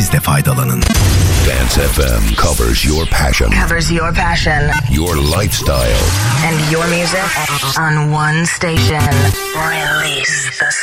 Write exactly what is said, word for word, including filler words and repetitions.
Siz de faydalanın. Dance F M covers your passion. Covers your passion. Your lifestyle. And your music on one station. Release the